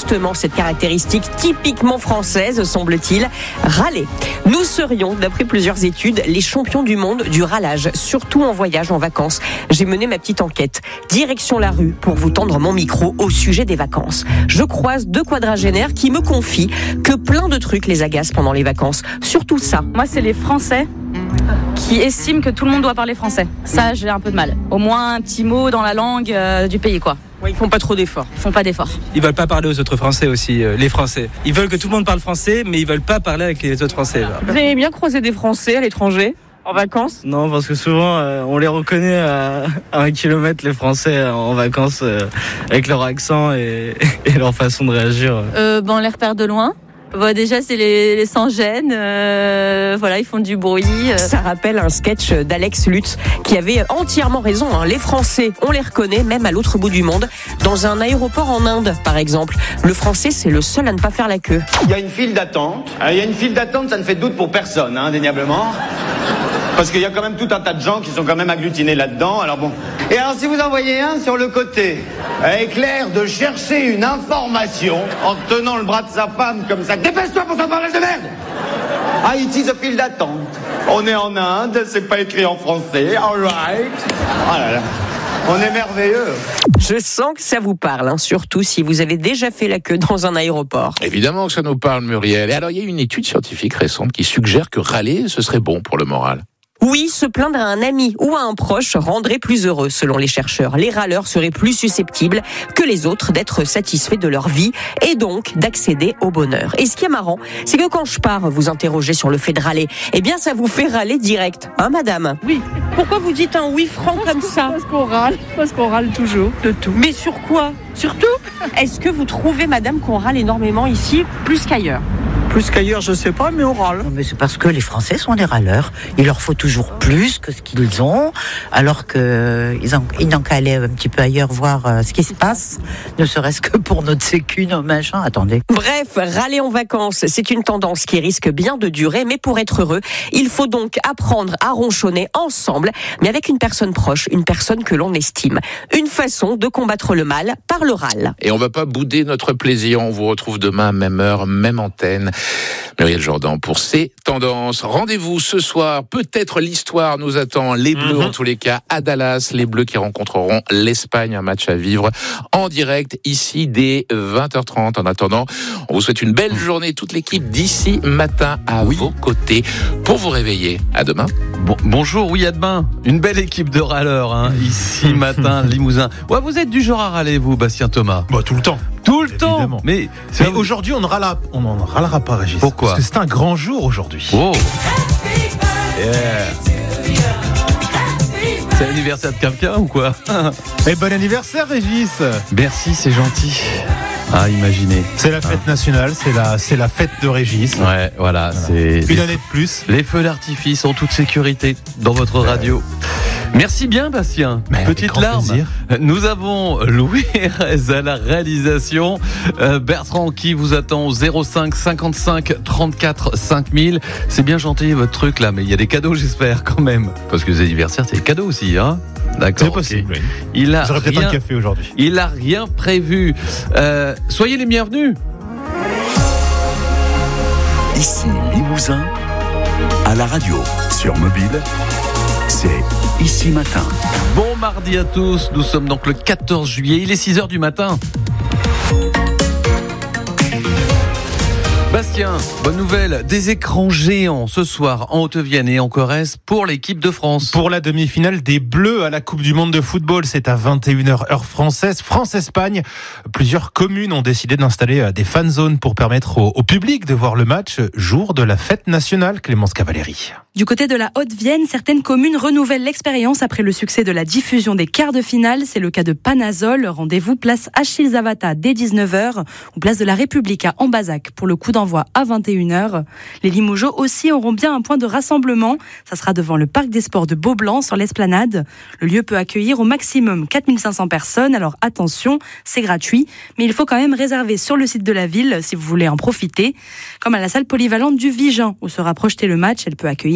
justement cette caractéristique typiquement française, semble-t-il, râler. Nous serions, d'après plusieurs études, les champions du monde du râlage, surtout en voyage, en vacances. J'ai mené ma petite enquête. Direction la rue pour vous tendre mon micro au sujet des vacances. Je croise 2 quadragénaires qui me confient que plein de trucs les agacent pendant les vacances. Surtout ça. Moi, c'est les Français qui estiment que tout le monde doit parler français. Ça, j'ai un peu de mal. Au moins un petit mot dans la langue du pays, quoi. Ouais, ils font pas trop d'efforts. Ils font pas d'efforts. Ils veulent pas parler aux autres Français aussi, les Français. Ils veulent que tout le monde parle français, mais ils veulent pas parler avec les autres Français. Là. Vous aimez bien croiser des Français à l'étranger, en vacances ? Non, parce que souvent, on les reconnaît à 1 kilomètre, les Français, en vacances, avec leur accent et leur façon de réagir. On les repère de loin. Bon, déjà, c'est les sans-gêne. Voilà, ils font du bruit. Ça rappelle un sketch d'Alex Lutz qui avait entièrement raison. Les Français, on les reconnaît même à l'autre bout du monde. Dans un aéroport en Inde, par exemple, le Français, c'est le seul à ne pas faire la queue. Il y a une file d'attente. Il y a une file d'attente, ça ne fait de doute pour personne, indéniablement. Parce qu'il y a quand même tout un tas de gens qui sont quand même agglutinés là-dedans, alors bon. Et alors si vous en voyez un sur le côté, avec l'air de chercher une information, en tenant le bras de sa femme comme ça, dépêche-toi pour sa parole de merde. It is a file d'attente. On est en Inde, c'est pas écrit en français, alright. Oh là là. On est merveilleux. Je sens que ça vous parle, surtout si vous avez déjà fait la queue dans un aéroport. Évidemment que ça nous parle, Muriel. Et alors, il y a une étude scientifique récente qui suggère que râler, ce serait bon pour le moral. Oui, se plaindre à un ami ou à un proche rendrait plus heureux, selon les chercheurs. Les râleurs seraient plus susceptibles que les autres d'être satisfaits de leur vie et donc d'accéder au bonheur. Et ce qui est marrant, c'est que quand je pars vous interroger sur le fait de râler, eh bien ça vous fait râler direct, madame ? Oui. Pourquoi vous dites un oui franc comme ça ? Parce qu'on râle toujours de tout. Mais sur quoi ? Surtout ? Est-ce que vous trouvez, madame, qu'on râle énormément ici, plus qu'ailleurs ? Plus qu'ailleurs, je sais pas, mais on râle. Non, mais c'est parce que les Français sont des râleurs. Il leur faut toujours plus que ce qu'ils ont, alors qu'ils n'ont qu'à aller un petit peu ailleurs voir ce qui se passe, ne serait-ce que pour notre sécu, nos machins. Attendez. Bref, râler en vacances, c'est une tendance qui risque bien de durer, mais pour être heureux, il faut donc apprendre à ronchonner ensemble, mais avec une personne proche, une personne que l'on estime. Une façon de combattre le mal par le râle. Et on va pas bouder notre plaisir. On vous retrouve demain, même heure, même antenne. Muriel Jourdan pour ces tendances. Rendez-vous ce soir. Peut-être l'histoire nous attend. Les Bleus, en tous les cas, à Dallas. Les Bleus qui rencontreront l'Espagne. Un match à vivre en direct ici dès 20h30. En attendant, on vous souhaite une belle journée. Toute l'équipe d'ici matin à vos côtés pour vous réveiller. À demain. Bonjour, oui, à demain. Une belle équipe de râleurs, ici matin, Limousin. Ouais, vous êtes du genre à râler, vous, Bastien Thomas? Bah, tout le temps. Tout le temps. Évidemment. Mais aujourd'hui, on n'en râlera pas, Régis. Pourquoi? Parce que c'est un grand jour aujourd'hui. Oh. Yeah. C'est l'anniversaire de quelqu'un ou quoi? Et bon anniversaire, Régis. Merci, c'est gentil. Ah, imaginez. C'est la fête nationale, c'est la fête de Régis. Ouais, voilà. C'est une année de plus. Les feux d'artifice en toute sécurité dans votre radio. Merci bien, Bastien. Petite larme. Plaisir. Nous avons Louis Hérez à la réalisation. Bertrand qui vous attend au 05 55 34 5000. C'est bien gentil votre truc là, mais il y a des cadeaux, j'espère quand même. Parce que les anniversaires, c'est des cadeaux aussi, hein. D'accord. C'est possible. Okay. Oui. J'aurais peut-être un café aujourd'hui. Il a rien prévu. Soyez les bienvenus. Ici Limousin, à la radio, sur mobile. C'est Ici Matin. Bon mardi à tous, nous sommes donc le 14 juillet, il est 6h du matin. Bastien, bonne nouvelle, des écrans géants ce soir en Haute-Vienne et en Corrèze pour l'équipe de France. Pour la demi-finale des Bleus à la Coupe du Monde de football, c'est à 21h heure française, France-Espagne. Plusieurs communes ont décidé d'installer des fan zones pour permettre au public de voir le match jour de la fête nationale. Clémence Cavalieri. Du côté de la Haute-Vienne, certaines communes renouvellent l'expérience après le succès de la diffusion des quarts de finale. C'est le cas de Panazol. Rendez-vous place Achille Zavata dès 19h ou place de la République à Ambazac pour le coup d'envoi à 21h. Les Limougeaux aussi auront bien un point de rassemblement. Ça sera devant le parc des sports de Beaublanc sur l'Esplanade. Le lieu peut accueillir au maximum 4500 personnes. Alors attention, c'est gratuit, mais il faut quand même réserver sur le site de la ville si vous voulez en profiter. Comme à la salle polyvalente du Vigent où sera projeté le match, elle peut accueillir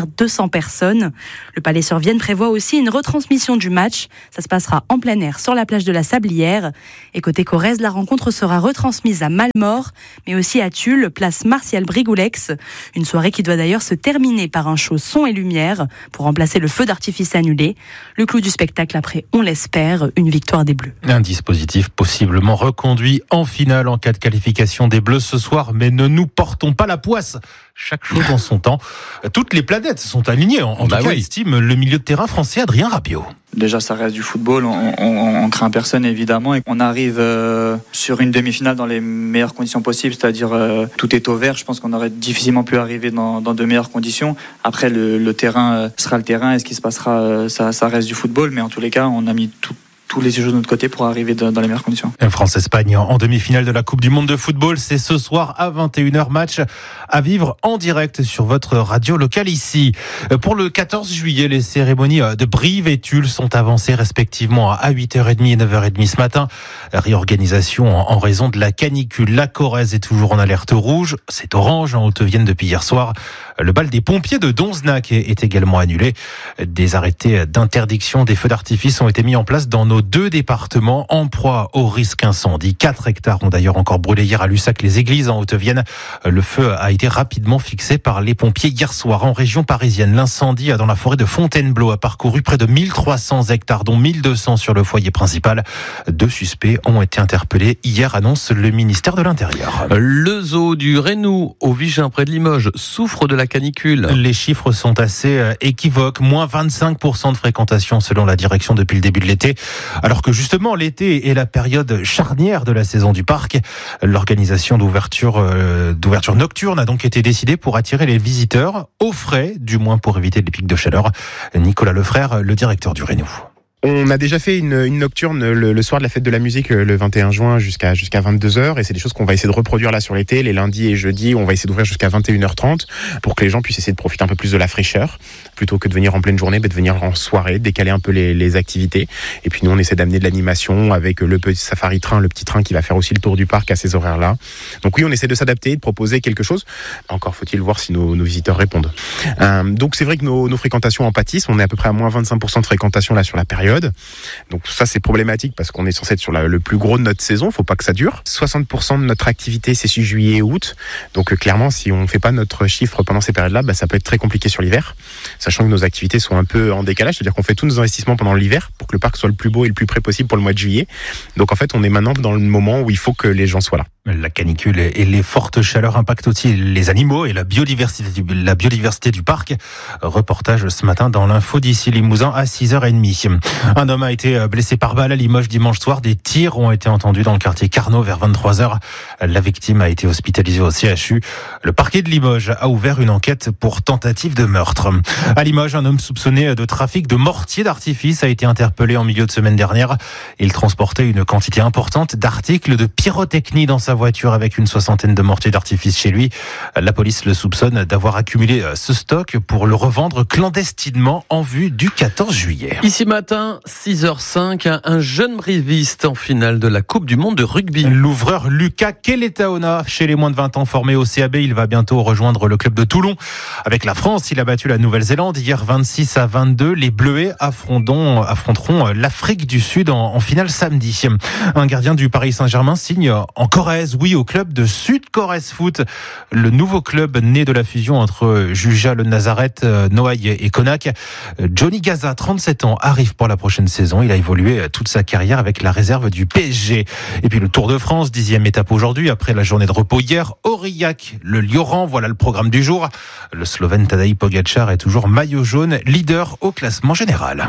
accueillir 200 personnes. Le Palais-sur-Vienne prévoit aussi une retransmission du match. Ça se passera en plein air sur la plage de la Sablière. Et côté Corrèze, la rencontre sera retransmise à Malmort, mais aussi à Tulle, place Martial Brigoulex. Une soirée qui doit d'ailleurs se terminer par un show son et lumière pour remplacer le feu d'artifice annulé. Le clou du spectacle après, on l'espère, une victoire des Bleus. Un dispositif possiblement reconduit en finale en cas de qualification des Bleus ce soir, mais ne nous portons pas la poisse. Chaque chose en son temps. Toutes les planètes sont alignées, en tout cas, estime le milieu de terrain français Adrien Rabiot. Déjà, ça reste du football, on craint personne évidemment, et on arrive sur une demi-finale dans les meilleures conditions possibles, c'est-à-dire tout est au vert. Je pense qu'on aurait difficilement pu arriver dans de meilleures conditions. Après, le terrain sera le terrain, et ce qui se passera, ça reste du football, mais en tous les cas, on a mis tous les jeux de notre côté pour arriver dans les meilleures conditions. France-Espagne en demi-finale de la Coupe du Monde de football, c'est ce soir à 21h, match à vivre en direct sur votre radio locale ici. Pour le 14 juillet, les cérémonies de Brive et Tulle sont avancées respectivement à 8h30 et 9h30 ce matin. Réorganisation en raison de la canicule. La Corrèze est toujours en alerte rouge, c'est orange en Haute-Vienne depuis hier soir. Le bal des pompiers de Donzenac est également annulé. Des arrêtés d'interdiction des feux d'artifice ont été mis en place dans nos 2 départements en proie au risque incendie. 4 hectares ont d'ailleurs encore brûlé hier à Lussac-les-Églises en Haute-Vienne. Le feu a été rapidement fixé par les pompiers hier soir en région parisienne. L'incendie dans la forêt de Fontainebleau a parcouru près de 1300 hectares, dont 1200 sur le foyer principal. 2 suspects ont été interpellés hier, annonce le ministère de l'Intérieur. Le zoo du Reynou, au Vigin, près de Limoges, souffre de la canicule. Les chiffres sont assez équivoques. Moins 25% de fréquentation selon la direction depuis le début de l'été. Alors que justement, l'été est la période charnière de la saison du parc. L'organisation d'ouverture nocturne a donc été décidée pour attirer les visiteurs au frais, du moins pour éviter les pics de chaleur. Nicolas Lefrère, le directeur du Reynou. On a déjà fait une nocturne le soir de la fête de la musique le 21 juin jusqu'à 22h, et c'est des choses qu'on va essayer de reproduire là sur l'été, les lundis et jeudis. On va essayer d'ouvrir jusqu'à 21h30 pour que les gens puissent essayer de profiter un peu plus de la fraîcheur plutôt que de venir en pleine journée, mais de venir en soirée, décaler un peu les activités. Et puis nous, on essaie d'amener de l'animation avec le petit safari train, le petit train qui va faire aussi le tour du parc à ces horaires-là. Donc oui, on essaie de s'adapter, de proposer quelque chose. Encore faut-il voir si nos visiteurs répondent. Donc c'est vrai que nos fréquentations en pâtissent. On est à peu près à moins 25% de fréquentation là sur la période. Donc ça c'est problématique parce qu'on est censé être sur le plus gros de notre saison, faut pas que ça dure. 60% de notre activité c'est sur juillet et août, donc clairement si on fait pas notre chiffre pendant ces périodes-là, ça peut être très compliqué sur l'hiver, sachant que nos activités sont un peu en décalage, c'est-à-dire qu'on fait tous nos investissements pendant l'hiver pour que le parc soit le plus beau et le plus près possible pour le mois de juillet. Donc en fait on est maintenant dans le moment où il faut que les gens soient là. La canicule et les fortes chaleurs impactent aussi les animaux et la biodiversité du parc. Reportage ce matin dans l'info d'ici Limousin à 6h30. Un homme a été blessé par balle à Limoges dimanche soir. Des tirs ont été entendus dans le quartier Carnot vers 23h. La victime a été hospitalisée au CHU. Le parquet de Limoges a ouvert une enquête pour tentative de meurtre. À Limoges, un homme soupçonné de trafic de mortiers d'artifice a été interpellé en milieu de semaine dernière. Il transportait une quantité importante d'articles de pyrotechnie dans sa voiture avec une 60aine de mortiers d'artifice chez lui. La police le soupçonne d'avoir accumulé ce stock pour le revendre clandestinement en vue du 14 juillet. Ici matin, 6h05, un jeune briviste en finale de la Coupe du Monde de rugby. L'ouvreur Lucas Keletaona, chez les moins de 20 ans formé au CAB, il va bientôt rejoindre le club de Toulon. Avec la France, il a battu la Nouvelle-Zélande hier 26-22. Les Bleuets affronteront l'Afrique du Sud en finale samedi. Un gardien du Paris Saint-Germain signe en Corrèze, oui, au club de Sud-Corrèze Foot. Le nouveau club né de la fusion entre Juja, le Nazareth, Noailles et Konak. Johnny Gaza, 37 ans, arrive pour la prochaine saison. Il a évolué toute sa carrière avec la réserve du PSG. Et puis le Tour de France, 10e étape aujourd'hui, après la journée de repos hier. Aurillac, le Lioran, voilà le programme du jour. Le Slovène Tadej Pogačar est toujours maillot jaune, leader au classement général.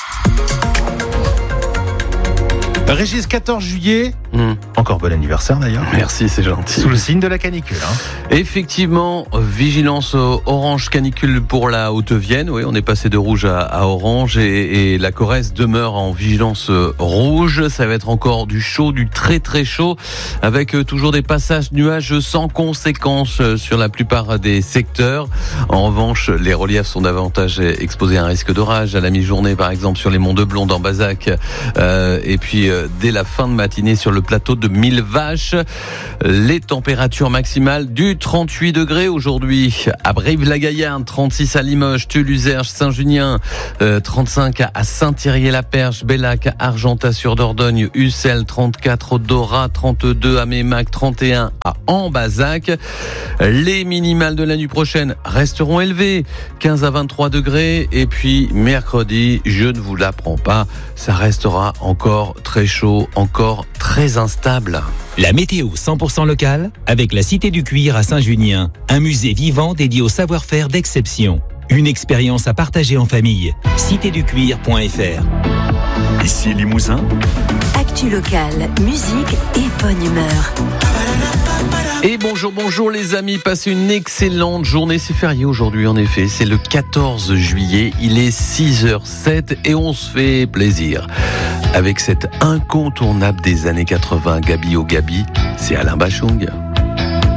Régis, 14 juillet. Encore bon anniversaire d'ailleurs. Merci, c'est gentil. Sous le signe de la canicule. Effectivement, vigilance orange canicule pour la Haute-Vienne. Oui, on est passé de rouge à orange et la Corrèze demeure en vigilance rouge. Ça va être encore du chaud, du très très chaud, avec toujours des passages nuages sans conséquences sur la plupart des secteurs. En revanche, les reliefs sont davantage exposés à un risque d'orage à la mi-journée, par exemple sur les monts de Blonde en Bazac, et puis dès la fin de matinée sur le plateau de Mille-Vaches. Les températures maximales du 38 degrés aujourd'hui à Brive-la-Gaillarde, 36 à Limoges, Tulle-Uzerche, Saint-Junien, 35 à Saint-Thierry-la-Perche, Bellac, Argentat-sur-Dordogne, Ussel, 34 au Dora, 32 à Mémac, 31 à Ambazac. Les minimales de la nuit prochaine resteront élevées, 15 à 23 degrés. Et puis mercredi, je ne vous l'apprends pas, ça restera encore très chaud, encore très instable. La météo 100% locale avec la Cité du Cuir à Saint-Junien, un musée vivant dédié au savoir-faire d'exception. Une expérience à partager en famille. citéducuir.fr. Ici Limousin. Actu locale, musique et bonne humeur. Et bonjour les amis, passez une excellente journée. C'est férié aujourd'hui en effet, c'est le 14 juillet, il est 6h07 et on se fait plaisir. Avec cette incontournable des années 80, Gabi au Gabi, c'est Alain Bachung.